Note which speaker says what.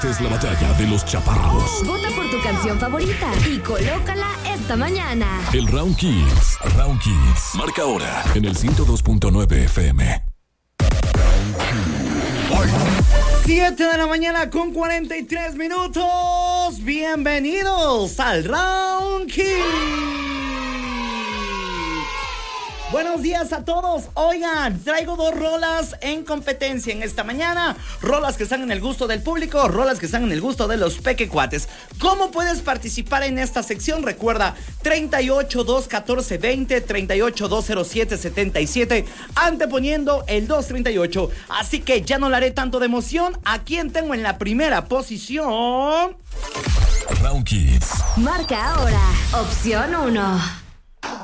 Speaker 1: Es la batalla de los chaparros.
Speaker 2: Vota por tu canción favorita y colócala esta mañana.
Speaker 1: El Round Kids. Round Kids. Marca ahora en el 102.9 FM.
Speaker 3: 7 de la mañana con 43 minutos. Bienvenidos al Round Kids. Buenos días a todos. Oigan, traigo 2 rolas en competencia en esta mañana. Rolas que están en el gusto del público, rolas que están en el gusto de los pequecuates. ¿Cómo puedes participar en esta sección? Recuerda, 38-214-20, 38-207-77, anteponiendo el 238. Así que ya no le haré tanto de emoción. ¿A quién tengo en la primera posición?
Speaker 1: Round Kids.
Speaker 2: Marca ahora, opción 1.